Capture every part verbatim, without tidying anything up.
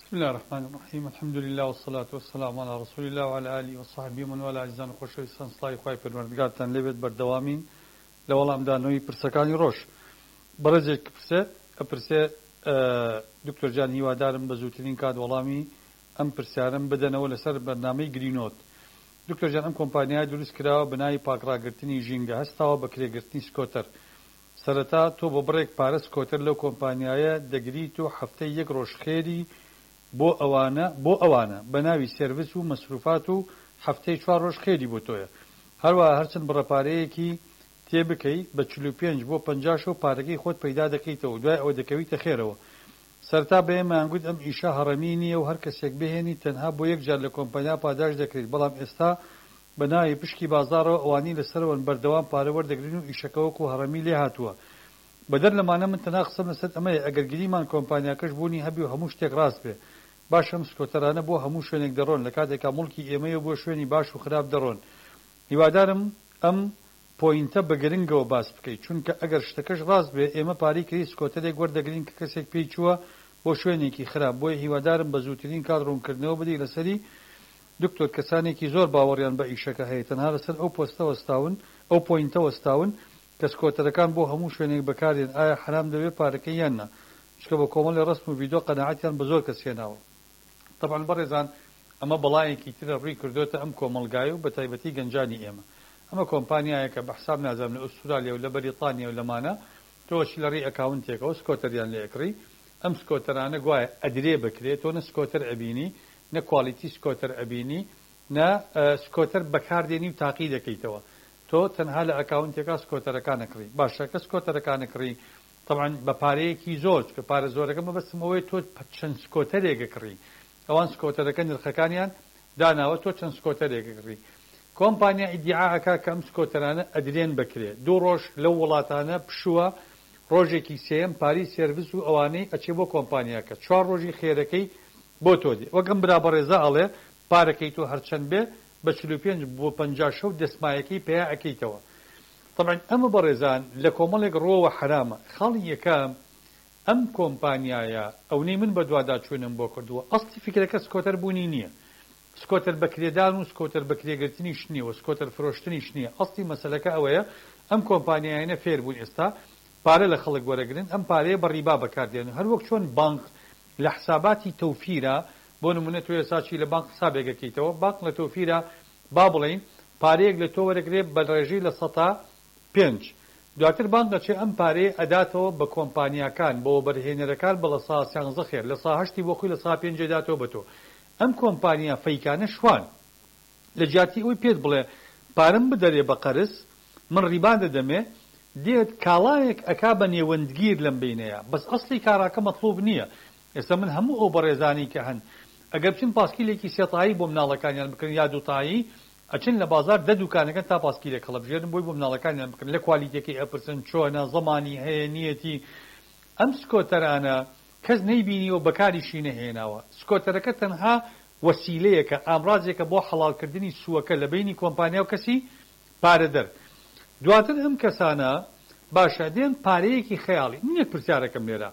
بسم الله الرحمن الرحيم الحمد لله والصلاة والسلام على رسول الله وعلى آله وصحبه من ولا عزيزان خوشويستان سڵاوی خوای پەروەردگارتان لێبێت بەردەوامین لە وەڵامدانەوەی پرسەکانی ڕۆژ. بەڕێزێک پرسێ ئەپرسێ دکتۆر جان هیوادارم بە زووترین کات وەڵامی ئەم پرسیارم بدەنەوە لەسەر بەرنامەی گرینۆت. دکتۆر جان ئەم کۆمپانیای دروست کراوە بەناوی پاکڕاگرتنی ژینگە هەستاوە بە کرێگرتنی سکۆتەر. سەرەتا تۆ بە بڕێک پارە سکۆتەر لەو کۆمپانیایە دەگریت و هەفتەی یەک ڕۆژخێری بۆ ئەوانە بۆ ئەوانە بە ناوی سێرڤیس و مەسروفات و هەفتەی چوار ڕۆژ خێری بۆ تۆیە. هەروەها هەرچەند بڕەپارەیەکی تێ بکەی بە چل و پێنج بۆ پەنجاش و پارەکەی خۆت پەیدا دەکەیتەوە دوای ئەوە دەکەویتە خێرەوە. سەرتا بەێمان گوت ئەم ئیشە هەڕەمی نییە و هەر کەسێک بهێنی تەنها بۆ یەک جار لە کۆمپانیا پاداش دەکرێت، بەڵام ئێستا بە ناوی پشکی بازارەوە ئەوانی لەسەرەوەن بەردەوام پارە وەردەگرن و ئیشەکەوەکو هەڕەمی لێ هاتووە. بەدەر لەمانە من تەنها قسەم لەسەر ئەمەیە ئەگەر گریمان کۆمپانیاکەش بوونی هەبی و هەموو شتێک ڕاست بێ باش ئەم سکۆتەرانە بۆ هەموو شوێنێک دەڕۆن لە کاتێکا موڵکی ئێمەیە بۆ شوێنی باش و خراپ دەڕۆن. هیوادارم ئەم پۆینتە بە گرنگەوە باس بکەیت، چونکە ئەگەر شتەکەش ڕاست بێ ئێمە پارەی کردی سکۆتەرێک وەردەگرین کە کەسێک پێی چووە بۆ شوێنێکی خراپ. بۆیە هیوادارم بە زووترین کات ڕوونکردنەوە بدەی لەسەری دکتۆر کەسانێکی زۆر باوەڕیان بە ئیشەکە هەیە تەنها لەسەر ئەو پۆستە وەستاون ئەو پۆینتە وەستاون کە سکۆتەرەکان بۆ هەموو شوێنێک بەکارێن ئایا حرام دەوێت پارەکەی یان نا، چکە بە کۆمەڵی ڕسم و ڤیدۆ قەناعەتیان بە زۆر کەس هێناوە. طبعا بەڕێزان ئەمە بەڵایەکی ترە ڕووی کردوتە ئەم کۆمەڵگای و بە تایبەتی گەنجانی ئێمە. ئەمە کۆمپانیایەکە بە حساب نازانم لە ئوسترالیا و لە بەریتانیا و لەمانە تۆچی لە ڕێی ئەکاونتێکەوە سکۆتەریان لێ ئەکڕی. ئەم سکۆتەرانە گوایە ئەدرێ بکرێت تۆ نە سکۆتەر ئەبینی نە کوالیتی سکۆتەر ئەبینی نە سکۆتەر بەکاردێنی و تاقی دەکەیتەوە، تۆ تەنها لە ئەکاونتێکا سکۆتەرەکان ئەکڕی. باشە کە سکۆتەرەکان ئەکڕی طبعا بە پارەیەکی زۆر کە پارە زۆرەکە مەبەستم ئەوەی تۆ چەند سکۆتەرێک ئەکڕی، ئەوان سکۆتەرەکە نرخەکانیان داناوە تۆ چەند سکۆتەرێک ئەکڕی. کۆمپانیا ئیدعاەکە کە ئەم سکۆتەرانە ئەدرێن بکرێت. دوو ڕۆژ لەو وڵاتانە پشووە ڕۆژێکی سێم پاری سێرڤیس و ئەوانەی ئەچێ بۆ کۆمپانیاکە چوار ڕۆژی خێرەکەی بۆ تۆ دێ. وەکەم برا بەڕێزە ئەڵێ پارەکەی تۆ هەرچەند بێ بە چل و پێنج بۆ پەنجا شەو دەسمایەکەی پێیا ئەکەیتەوە. طبعا ئەمە بەڕێزان لە کۆمەڵێک ڕۆوە حرامە. خاڵی یەکەم ئەم کۆمپانیایە ئەونەی من بە دوادا چوونم بۆ کردووە ئەستی فکرەکە سکۆتەر بوونی نییە، سکۆتەر بەکرێدان و سکۆتەر بەکرێگرتنیش نییە و سکۆتەر فرۆشتنیش نییە. ئەستی مەسەلەکە ئەوەیە ئەم کۆمپانیایانە فێر بوون ئێستا پارە لە خەڵک وەرەگرن، ئەم پارەیە بە ڕیبا بەکاردێن. هەروەک چۆن بانک لە حساباتی تەوفیرە بۆ نمونە تۆ ئێستا لە بانک حسابێکەکەیتەوە، بانک لە تەوفیرە با بڵین پارەیەک لە تۆ وەرەگرێت بە ڕێژەی لە سەتا پێنج، دواتر بانک دەچێ ئەم پارەیە ئەداتەوە بە کۆمپانیاکان بۆ بەرهێنەرەکان بە لە سا سیانزە خێر لە سا هەشتی بۆ خۆی لە سا پێنج داتەوە بە تۆ. ئەم کۆمپانیا فەیکانە شوان لە جاتی ئەوی پێت بڵێ پارەم بدەرێ بە قەرز من ڕیبا دەدەمێ دێت کاڵایەک ئەکا بە نێوەندگیر لەم بینەیە، بەس ئەسلی کاراکە مەطلوب نییە. ئێستا من هەموو ئەو بەڕێزانی کە هەن ئەگەر بچین پاسکیلێکی سێتایی بۆ مناڵەکانیان بکردن یا دووتایی ئەچن لە بازار دە دوکانەکە تا پاسکیلێک هەڵەبژێرن بۆی بۆ مناڵەکانیان بکردن لە کوالیتێکی ئەپرسن چۆنە زەمانی هەیە نیەتی. ئەم سکۆتەرانە کەس نەیبینیەوە بەکاریشی نەهێناوە. سکۆتەرەکە تەنها وەسیلەیەکە ئامڕازێکە بۆ حەڵالکردنی سووەکە لە بینی کۆمپانیا و کەسی پارەدەر. دواتر ئەم کەسانە باشە دێن پارەیەکی خەیاڵی. من یەک پرسیارەکەم لێرە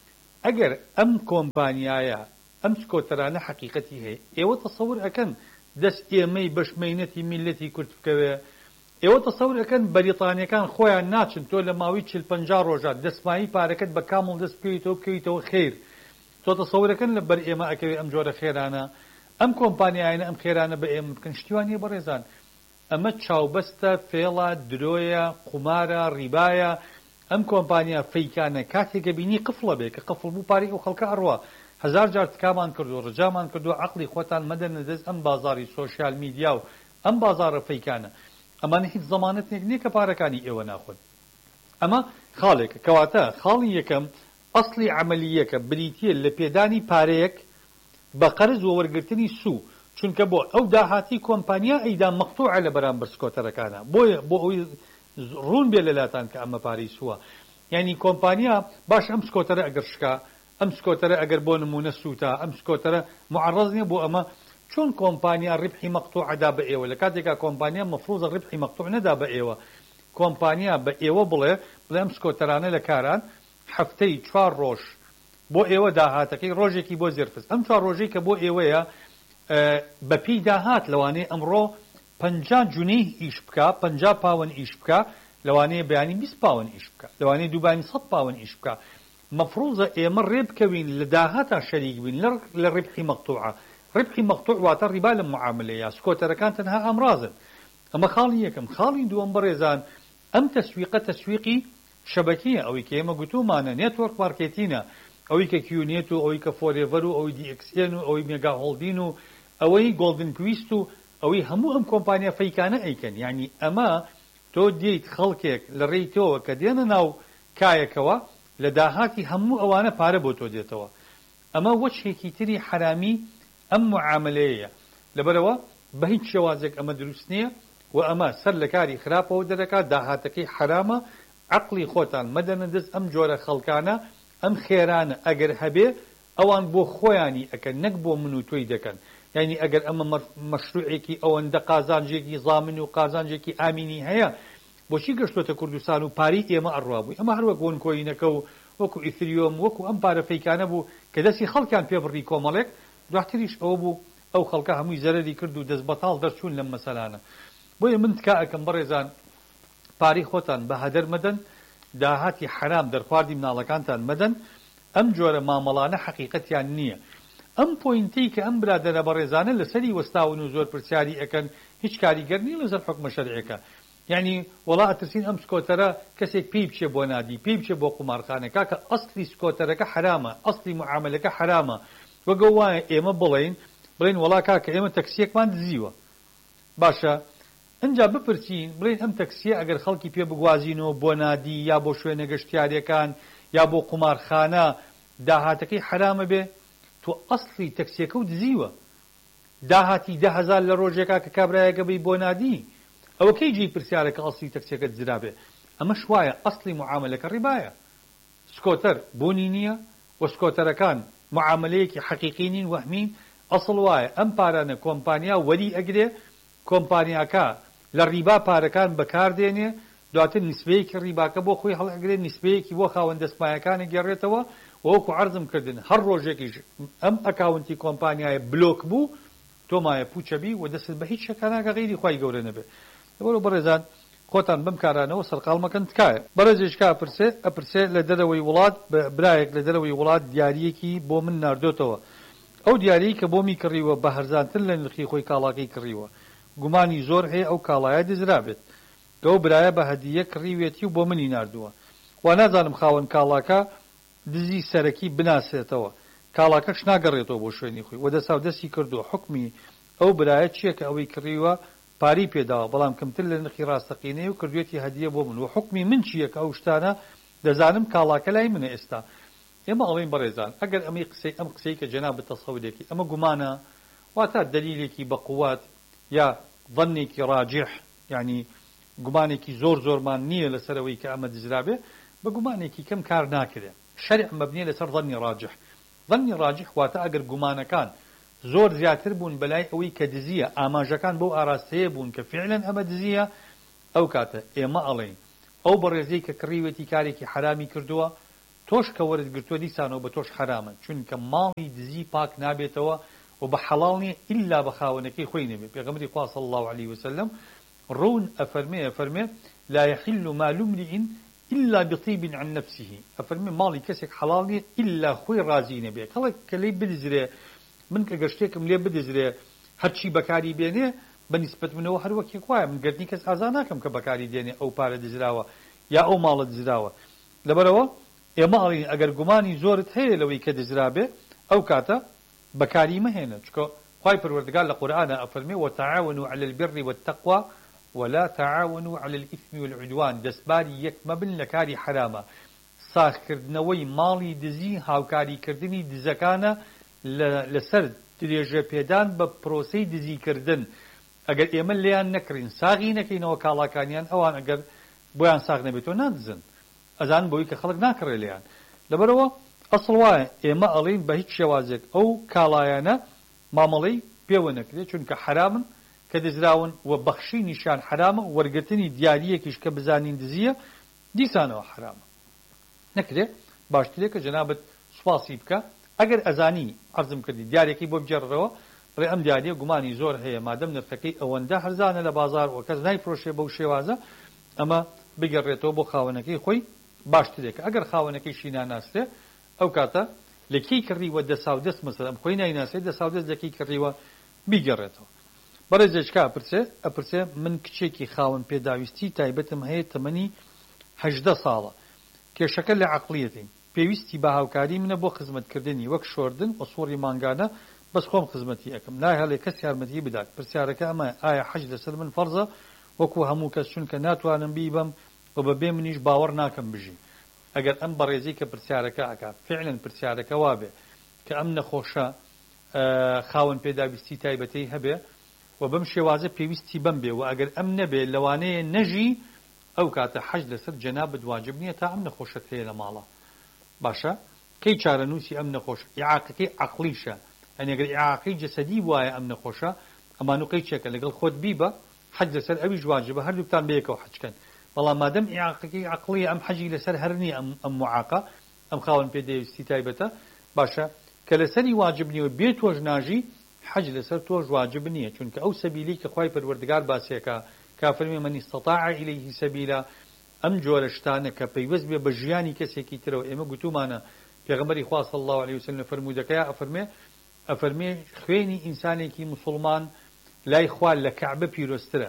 ئەگەر ئەم کۆمپانیایە ئەم سکۆتەرانە حەقیقەتی هەیە ئێوە تەسەور ئەکەن دەست ئێمەی بەشمەینەتی میلەتی کورد بکەوێ، ئێوە تەسەور ئەکەن بەریتانیەکان خۆیان ناچن تۆ لە ماوەی چل پەنجا ڕۆژات دەسمایی پارەکەت بە کامڵ دەست پێیتەوە بکەیتەوە خێر. تۆ تەسەورەکەن لە بەر ئێمە ئەکەوێ ئەم جۆرە خێرانە ئەم کۆمپانیایانە ئەم خێرانە بە ئێمە بکەن شتیوانیە بەڕێزان. ئەمە چاوبەستە فێڵە درۆیە قومارە ڕیبایە. ئەم کۆمپانیا فەیکانە کاتێکە بینی قفڵە بێ کە قفڵ بوو پارەی ئەو خەڵکە ئەڕوا هەزار جار تکامان کردو ڕجامان کردو عەقڵی خۆتان مەدەنە دەست ئەم بازاری سۆشیال میدیا و ئەم بازارە فەیکانە. ئەمانە هیچ زەمانەتێک نییە کە پارەکانی ئێوە ناخۆن. ئەمە خاڵێکە کەواتە خاڵی یەکەم ئەسڵی عەمەلیەکە بریتیە لە پێدانی پارەیەک بە قەرز و وەرگرتنی سوو، چونکە بۆ ئەو داهاتی کۆمپانیا ئەیدا مەقتوعە لە بەرامبەر سکۆتەرەکانە بۆیە بۆ ئەوی ڕوون بێ لەلاتان کە ئەمە پارەی سووە. یعنی کۆمپانیا باش ئەم سکۆتەرە ئەگەر شکا ئەم سکۆتەرە ئەگەر بۆ نمونە سووتە ئەم سکۆتەرە معڕەز نییە بۆ ئەمە چۆن کۆمپانیا ڕبحی مەقتوع ئەدا بە ئێوە لە کاتێکا کۆمپانیا مەفروضە ڕبحی مەقتوع نەدا بە ئێوە. کۆمپانیا بە ئێوە بڵێ بڵێ ئەم سکۆتەرانە لە کاران هەفتەی چوار ڕۆژ بۆ ئێوە داهاتەکەی ڕۆژێکی بۆ زێرفز ئەم چوار ڕۆژەی کە بۆ ئێوەیە بەپی داهات لەوانەیە ئەمڕۆ پەنجا جونەی ئیش بکە پەنجا پاوەن ئیش بکە لەوانەیە بەیانی بیست پاوەن ئیش بکە لەوانەیە دووبانی سەد پاوەن ئیش بکە مەفروضە ئێمە ڕێ بکەوین لە داهاتا شەریک بین لە ڕبحی مەقتوعە ڕبحی مەقتوع واتە ڕیبا لە معاملەیە سکۆتەرەکان تەنها ئەمڕازن ئەمە خاڵی یەکەم خاڵی دووەم بەڕێزان ئەم تەسویقە تەسویقی شەبەکیە ئەوەی کە ئێمە گوتومانە نێتوەرک مارکێتینە ئەوەی کە کیونێت و ئەوەی کە فۆرێڤەر و ئەوەی دی ئەکسێن و ئەوەی مێگا هۆڵدین و ئەوەی گۆڵدن کویست و ئەوەی هەموو ئەم کۆمپانیا فەیکانە ئەیکەن یعنی ئەمە تۆ دیت خەڵکێک لە ڕێی تۆوە کە دێنە ناو کایەکەوە لە داهاتی هەموو ئەوانە پارە بۆ تۆ دێتەوە ئەمە وەجهێکی تری حرامی ئەم معاملەیە لەبەرەوە بە هیچ شێوازێک ئەمە دروست نییە و ئەمە سەر لە کاری خراپەوە دەرەکات داهاتەکەی حرامە عقلی خۆتان مەدەنە دەست ئەم جۆرە خەڵکانە ئەم خێرانە ئەگەر هەبێ ئەوان بۆ خۆیانی ئەکەن نەک بۆ من و تۆی دەکەن یعنی ئەگەر ئەمە مەشروعێکی ئەوەندە قازانجێکی زامن و قازانجێکی ئامینی هەیە بۆچی گەشتۆتە کوردستان و پاری ئێمە ئەڕوا بووی ئەمە هەروەک وەنکۆینەکە و وەکو ئیثریۆم وەکو ئەم پارە فەیکانە بوو کە دەستی خەڵکیان پێبڕی کۆمەڵێک دواتریش ئەوە بوو ئەو خەڵکە هەمووی زەرەری کرد و دەست بەتاڵ دەرچوون لەم مەسەلانە بۆیە من تکا ئەکەم بەڕێزان پاری خۆتان بە هەدەر مەدەن داهاتی حرام دەرخواردی مناڵەکانتان مەدەن ئەم جۆرە مامەڵانە حەقیقەتیان نییە ئەم پۆینتەی کە ئەم برادەرە بەڕێزانە لەسەری وەستاون و زۆر پرسیاری ئەەکەن هیچ کاریگەر نیە لەسەر حکمە شەرعیەکە یعنی وڵا ئەترسین ئەم سکۆتەرە کەسێک پێی بچێ بۆ نادی پێی بچێ بۆ قومارخانەکە کە ئەسلی سکۆتەرەکە حرامە ئەسلی معاملەکە حرامە وەگە وایە ئێمە بڵێن بڵێن وڵا کاکە ئێمە تەکسیەکمان دزیوە باشە ئەجا بپرسین بڵێن ئەم تەکسیە ئەگەر خەڵکی پێ بگوازینەوە بۆ نادی یا بۆ شوێنە گەشتیاریەکان یا بۆ قومارخانە داهاتەکەی حرامە بێ تۆ ئەسلی تەکسیەکە و دزیوە داهاتی ده هەزار لە ڕۆژێکا کە کابرایەکە بی بۆ نادی ئەوە کەی جێی پرسیارەکە ئەسلی تەکسیەکە دزرا بێ ئەمە شوایە ئەسلی معاملەکە ڕیبایە سکۆتەر بوونی نییە و سکۆتەرەکان معاملەیەکی حەقیقی نین وەهمین ئەسڵ وایە ئەم پارانە کۆمپانیا وەری ئەگرێ کۆمپانیاکە لە ڕیبا پارەکان بەکاردێنێ دواتر نسبەیەکی ڕیباکە بۆ خۆی هەڵئەگرێت نسبەیەکی بۆ خاوەن دەستمایەکانی گێڕێتەوە وەکو عەرزم کردن هەر ڕۆژێکیش ئەم ئەکاونتی کۆمپانیایە بلۆک بوو تۆمایە پوچەبی و دەست بە هیچ شەکاناکە غەیری خوای گەورە نەبێ لەبەرەوە بەڕێزان خۆتان بەم کارانەوە سەرقاڵمەکەن تکایە بەڕێزێشکا ئەپرسێ ئەپرسێ لە دەرەوەی وڵات برایەک لە دەرەوەی وڵات دیاریەکی بۆ من ناردۆتەوە ئەو دیاری کە بۆمی کڕیوە بە هەرزانتر لە نرخی خۆی کاڵاکەی کڕیوە گومانی زۆر هەیە ئەو کاڵایە دزرابێت ئەو برایە بە هەدیە کڕیوێتی و بۆ منی ناردووە وا نازانم خاوەن کاڵاکە دزی سەرەکی بناسێتەوە کاڵاکەش ناگەڕێتەوە بۆ شوێنی خۆی وەدەسا و دەستی کردو حکمی ئەو برایە چییە کە ئەوەی کڕیوە پاری پێداوە بەڵام کەمتر لە نرخی ڕاستەقینەی و کردوێتی هەدیە بۆ من و حکمی من چییە کە ئەو شتانە دەزانم کاڵاکە لای منە ئێستا ئێمە ئەڵێن بەڕێزان ئەگەر ئەمەی قسەی ئەم قسەی کە جەناب تەسەورێکی ئەمە گومانە واتە دەلیلێکی بە قووات یا ظنێکی ڕاجح یعنی گومانێکی زۆر زۆرمان نییە لەسەرەوەی کە ئەمە دزرابێ بە گومانێکی کەم کار ناکرێ شەرع مەبنیە لەسەر ظنی ڕاجح ظنی ڕاجح واتە ئەگەر گومانەکان زۆر زیاتر بوون بەلای ئەوەی کە دزیە ئاماژەکان بۆ ئاراستەیە بوون کە فعلەن ئەمە دزیە ئەو کاتە ئێمە ئەڵێن ئەو بەڕێزەی کە کڕیوەتی کارێکی حرامی کردووە تۆش کە وەرت گرتووە دیسانەوە بە تۆش حرامن چونکە ماڵی دزی پاک نابێتەوە و بە حەڵاڵ نییە ئیلا بە خاوەنەکەی خۆی نەبێت پێغەمبەری خوا صلی الله عليه وسلم ڕون ئەفەرمێ ئەفەرمێ لا يحل مال امرئ إلا بطيب عن نفسه ئەفەرمێ ماڵی کەسێک حەڵاڵ نییە ئیلا خۆی ڕازی نەبێت هەڵێک کە لێی بدزرێ من کە گەشتێکم لێ بدزرێ هەرچی بەکاری بێنێ بەنسبەت منەوە هەر وەکێک وایە من گردنی کەس ئازا ناکەم کە بەکاری دێنێ ئەو پارە دزراوە یا ئەو ماڵە دزراوە لەبەرەوە ئێمە ئەڵێن ئەگەر گومانی زۆرت هەیە لەوەی کە دزرابێ ئەو کاتە بەکاری مەهێنە چکە خوای پەروەردگار لە قورئانە ئەفەرمێ وتعاونوا على البر والتقوى ولا تعاونوا على الإثم والعدوان دەستباری یەک مەبن لە کاری حرامە ساخکردنەوەی ماڵی دزی هاوکاریکردنی دزەکانە لەسەر درێژە پێدان بە پرۆسەی دزیکردن ئەگەر ئێمە لێیان نەکڕین ساغی نەکەینەوە کاڵاکانیان ئەوان ئەگەر بۆیان ساغ نەبێتەوە نادزن ئەزان بۆی کە خەڵک ناکڕێ لێیان لەبەرەوە ئەسڵ وایە ئێمە ئەڵێن بە هیچ شێوازێک ئەو کاڵایانە مامەڵەی پێوە نەکرێت چونکە حرامن کە دزراون و بەخشی نیشان حرامە وەرگرتنی دیاریەکیش کە بزانین دزیە دیسانەوە حرامە نەکرێت باشترێت کە جەنابەت سواسی بکە ئەگەر ئەزانی عەرزم کردی دیارێکی بۆ بجێڕەوە بڵێ ئەم دیارە گومانی زۆر هەیە مادەم نرخەکەی ئەوەندە هەرزانە لە بازار و کەس نایفرۆشێ بەو شێوازە ئەمە بگەڕێتەوە بۆ خاوەنەکەی خۆی باشترێکە ئەگەر خاوەنەکەیشی ناناسرێ ئەو کاتە لەکەی کڕیوە دەسا و دەست مەسەڵ ئەم خۆی نایناسێت دەسا و دەست لەکەی کڕیوە بیگەڕێتەوە بەڕێزێکا ئەپرسێ ئەپرسێ من کچێکی خاوەن پێداویستی تایبەتم هەیە تەمەنی هەژدە ساڵە کێشەکە لە عەقڵیەتی پێویستی بە هاوکاری منە بۆ خزمەتکردنی وەک شۆردن و سۆڕی مانگانە بەس خۆم خزمەتی ئەەکەم ناهێڵێ کەس یارمەتی بدات پرسیارەکە ئەمە ئایا حەج لەسەر من فەرزە وەکو هەموو کەس چونکە ناتوانم بیبەم و بەبێ منیش باوەڕ ناکەم بژی ئەگەر ئەم بەڕێزی کە پرسیارەکە ئەکات فعلەن پرسیارەکە وابێ کە ئەم نەخۆشە خاوەن پێداویستی تایبەتەی هەبێ و بەم شێوازە پێویستی بەم بێ و ئەگەر ئەم نەبێ لەوانەیە نەژی ئەو کاتە حەج لەسەر جەنابەت واجب نییە تا ئەم نەخۆشەت هەیە لە ماڵە باشە کەی چارەنووسی ئەم نەخۆش ئیعاقەکەی عەقڵیشە ئەنێگەر ئیعاقەی جەسەدی وایە ئەم نەخۆشە ئەمانوقەی چێکە لەگەڵ خۆت بیبە حەج لەسەر ئەویش واجبە هەردووکتان بەیەکەوە حەجکەن بەڵام مادەم ئیعاقەکەی عەقڵیە ئەم حەجی لەسەر هەر نییە ئەم موعاقە ئەم خاوەن پێداویستی تایبەتە باشە کە لەسەری واجب نییە و بێ تۆش ناژی حەج لەسەر تۆش واجب نییە چونکە ئەو سەبیلی کە خوای پەروەردگار باسیەکە کافرمی من استطاع إليه سبيلا ئەم جۆرە شتانە کە پەیوەست بێ بە ژیانی کەسێکی ترەوە ئێمە گوتومانە پێغەمبەری خوا صلی الله علیه وسلم فرمودەکەیە ئەفەرمێ ئەفەرمێ خوێنی ئینسانێکی مسلمان لای خوا لە کەعبە پیرۆسترە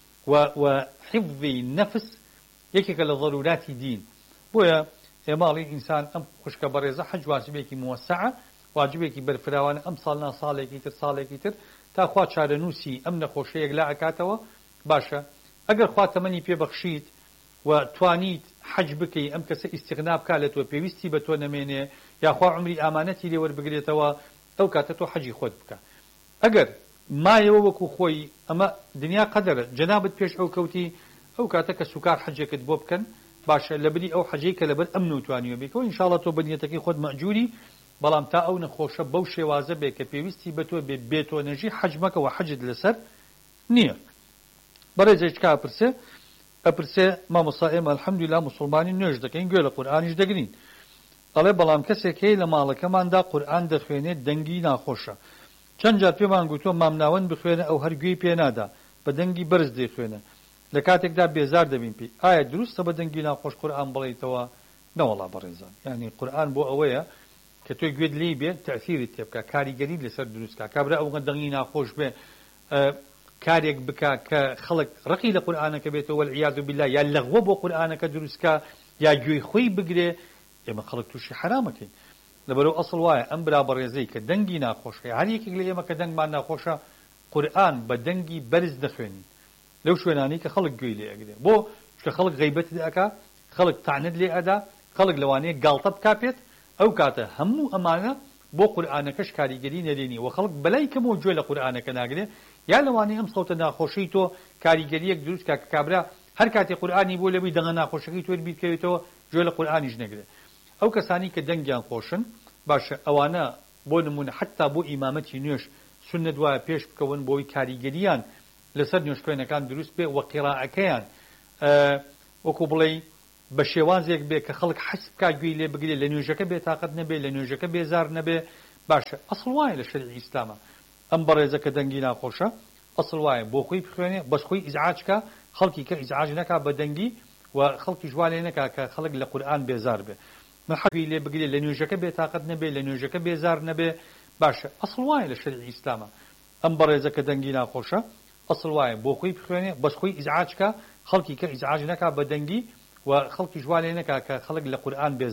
و حفظی نەفس یەکێکە لە ضروراتی دین بۆیە ئێماڵی ئینسان ئەم خوشکە بەڕێزە حەج واجبێکی موسعە واجبێکی بەرفراوانە ئەم ساڵنا ساڵێکی تر ساڵێکی تر تا خوا چارەنووسی ئەم نەخۆشەیەک لا ئەکاتەوە باشە ئەگەر خوا تەمەنی پێبەخشیت و توانیت حەج بکەی ئەم کەسە ئیستیغنا بکات لە تۆ پێویستی بە تۆ نەمێنێ یاخوا عمری ئامانەتی لێ وەربگرێتەوە ئەو کاتە تۆ حەجی خۆت بکە ئەگەر مایەوە وەکو خۆی ئەمە دنیا قەدەرە جەنابەت پێش ئەو کەوتی ئەو کاتە کە سوکار حەجێکت بۆ بکەن باشە لەبری ئەو حەجەی کە لەبەر ئەمن و توانیوە بێتەوە ئینشاڵڵا تۆ بەنیەتەکەی خۆت مەئجووری بەڵام تا ئەو نەخۆشە بەو شێوازە بێ کە پێویستی بە تۆ بێ بێتۆ نەژی حەج مەکەوە حەجت لەسەر نییە بەڕێزێکا ئەپرسێ ئەپرسێ مامۆستا ئێمە الحەمدولیلا موسڵمانی نوێژ دەکەین گوێ لە قورئانیش دەگرین ئەڵێ بەڵام کەسێک هەیە لە ماڵەکەماندا قورئان دەخوێنێت دەنگی ناخۆشە چەند جار پێمان گوتووە مامناوەند بخوێنە ئەو هەرگوێی پێ نادا بە دەنگی بەرز دەیخوێنە لە کاتێکدا بێزار دەبین پێی ئایا دروستە بە دەنگی ناخۆش قورئان بڵێیتەوە نەوەڵا بەڕێزان یعنی قورئان بۆ ئەوەیە کە تۆی گوێت لێی بێ تەئثیرت تێ بکە کاریگەری لەسەر دروستکە کابرا ئەوە دەنگی ناخۆش بێ کارێک بکە کە خەڵک ڕقی لە قورئانەکە بێتەوە والعیاذ بالله یا لەغوە بۆ قورئانەکە دروستکە یا گوێی خۆی بگرێ ئێمە خەڵک تووشی حرامەکەین لەبەرەوە ئەسڵ وایە ئەم برا بەڕێزەی کە دەنگی ناخۆشە هەر یەکێک لە ئێمە کە دەنگمان ناخۆشە قورئان بە دەنگی بەرز دەخوێنین لەو شوێنانی کە خەڵک گوێی لێ ئەگرێ بۆ چکە خەڵک غەیبەت ئەکا خەڵک تعنت لێ ئەدا خەڵک لەوانەیە گاڵتە بکاپێت ئەو کاتە هەموو ئەمانە بۆ قورئانەکەش کاریگەری نەدێنی و خەڵک بەلای کەمەوە گوێ لە قورئانەکە ناگرێ یا لەوانەیە ئەم سەوتە ناخۆشەی تۆ کاریگەریەک دروست کە کابرا هەر کاتێک قورئانی بۆ لەبی دەنگە ناخۆشەکەی تۆ بیکەوێتەوە گوێ لە قورئانیش نەگرێ ئەو کەسانی کە دەنگیان خۆشن باشە ئەوانە بۆ نمونە حتا بۆ ئیمامەتی نوێژ سنت وایە پێش بکەون بۆی کاریگەریان لەسەر نوێژخوێنەکان دروست بێ و قیراءەکەیان وەکو بڵێ بە شێوازێک بێ کە خەڵک حەس بکا گوێی لێ بگرێت لە نوێژەکە بێتاقەت نەبێ لە نوێژەکە بێزار نەبێ باشە ئەسڵ وایە لە شەریعی ئیسلامە ئەم بەڕێزە کە دەنگی ناخۆشە ئەسڵ وایە بۆ خۆی بخوێنێ بەس خۆی ئیزعاجکە خەڵکی کە ئیزعاج نەکا بە دەنگی و خەڵکی ژوالێ نەکا کە خەڵک لە قورئان بێزار بێ محەوی لێ بگرێت لە نوێژەکە بێتاقەت نەبێ لە نوێژەکە بێزار نەبێ باشە ئەسڵ وایە لە شەریعی ئیسلامە ئەم بەڕێزە کە دەنگی ناخۆشە ئەسڵ وایە بۆ خۆی بخوێنێ بەس خۆی ئیزعاجکە خەڵکی کە ئیزعاج نەکا بە دەنگی و خەڵکی ژوالێ نەکا کە خەڵک لە قورئان بێزار